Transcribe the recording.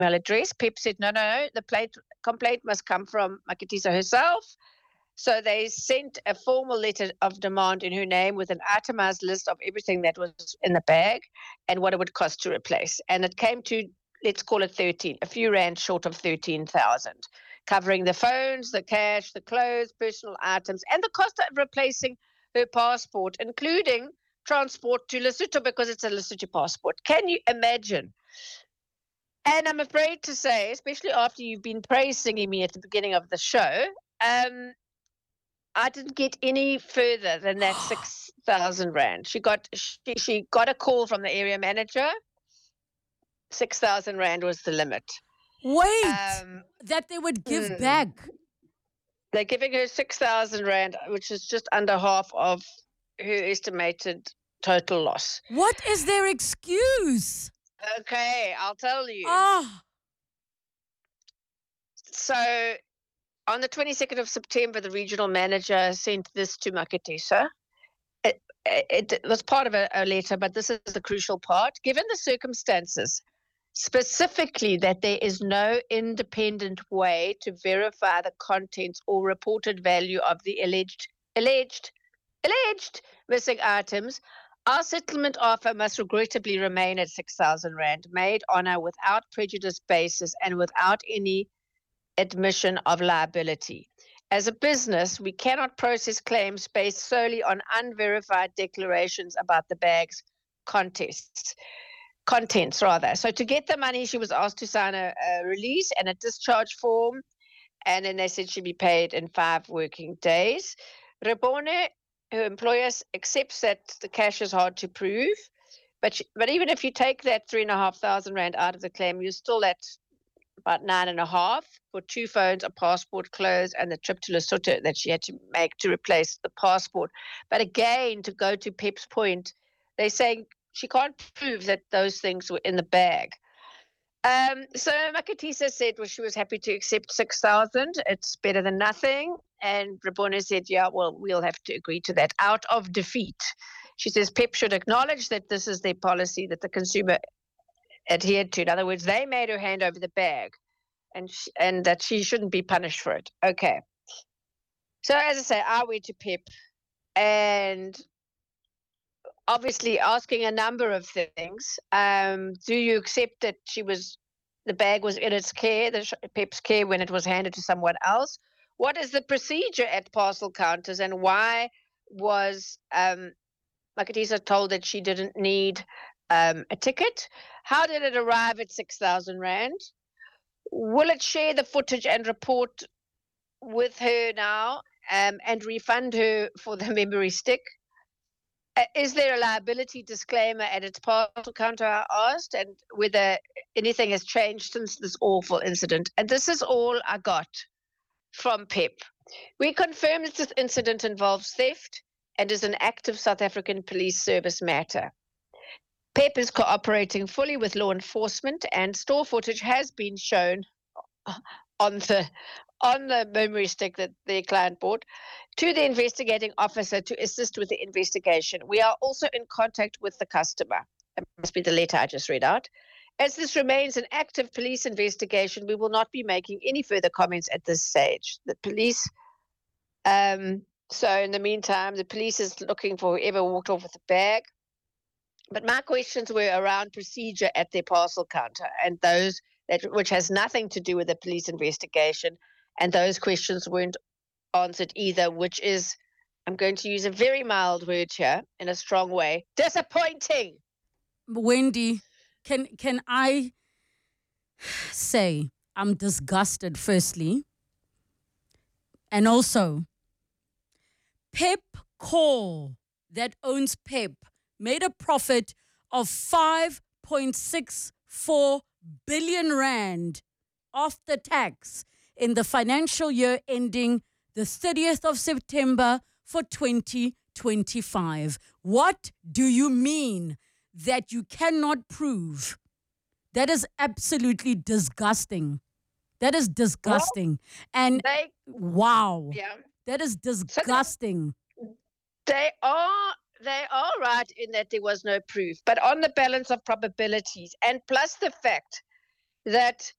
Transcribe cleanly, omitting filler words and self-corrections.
address. PEP said, no, the complaint must come from Makatisa herself. So they sent a formal letter of demand in her name with an itemized list of everything that was in the bag and what it would cost to replace. And it came to, let's call it 13, a few rand short of 13,000, covering the phones, the cash, the clothes, personal items, and the cost of replacing her passport, including transport to Lesotho because it's a Lesotho passport. Can you imagine? And I'm afraid to say, especially after you've been praising me at the beginning of the show, I didn't get any further than that 6,000 rand. She got a call from the area manager. 6,000 rand was the limit. Wait, that they would give back. They're giving her 6,000 rand, which is just under half of her estimated total loss. What is their excuse? Okay, I'll tell you. So on the 22nd of September, the regional manager sent this to Makatisa. It was part of a letter, but this is the crucial part. Given the circumstances, specifically that there is no independent way to verify the contents or reported value of the alleged missing items, our settlement offer must regrettably remain at 6,000 rand, made on a without prejudice basis and without any admission of liability. As a business, we cannot process claims based solely on unverified declarations about the bag's contents. So to get the money, she was asked to sign a release and a discharge form, and then they said she'd be paid in 5 working days. Rebone, her employer, accepts that the cash is hard to prove, but even if you take that 3,500 rand out of the claim, you're still at about 9.5 for 2 phones, a passport, clothes, and the trip to Lesotho that she had to make to replace the passport. But again, to go to Pep's point, they're saying she can't prove that those things were in the bag. So Makatisa said, well, she was happy to accept 6,000. It's better than nothing. And Rebone said, yeah, well, we'll have to agree to that out of defeat. She says Pep should acknowledge that this is their policy that the consumer adhered to. In other words, they made her hand over the bag and that she shouldn't be punished for it. Okay. So as I say, I went to Pep and obviously asking a number of things. Do you accept that the bag was in its care, Pep's care, when it was handed to someone else? What is the procedure at parcel counters, and why was Makatisa told that she didn't need a ticket? How did it arrive at 6,000 rand? Will it share the footage and report with her now and refund her for the memory stick? Is there a liability disclaimer at its parcel counter, I asked, and whether anything has changed since this awful incident? And this is all I got from Pep. We confirm that this incident involves theft and is an active South African Police Service matter. Pep is cooperating fully with law enforcement, and store footage has been shown on the memory stick that their client bought to the investigating officer to assist with the investigation. We are also in contact with the customer. It must be the letter I just read out. As this remains an active police investigation, we will not be making any further comments at this stage. The police, so in the meantime, the police is looking for whoever walked off with the bag. But my questions were around procedure at their parcel counter, and those which has nothing to do with the police investigation. And those questions weren't answered either, which is, I'm going to use a very mild word here in a strong way, disappointing. Wendy, can I say I'm disgusted, firstly. And also, Pepkor, that owns Pep, made a profit of 5.64 billion rand after tax in the financial year ending the 30th of September for 2025. What do you mean that you cannot prove? That is absolutely disgusting. That is disgusting. Well, wow. Yeah. That is disgusting. So they are right in that there was no proof, but on the balance of probabilities, and plus the fact that